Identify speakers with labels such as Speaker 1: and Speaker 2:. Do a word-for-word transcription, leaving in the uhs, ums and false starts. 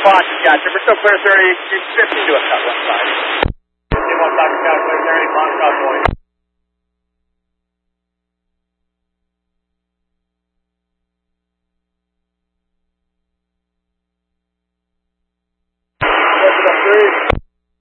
Speaker 1: caution, gotcha. We're still clear thirty, fifty to a cut one side.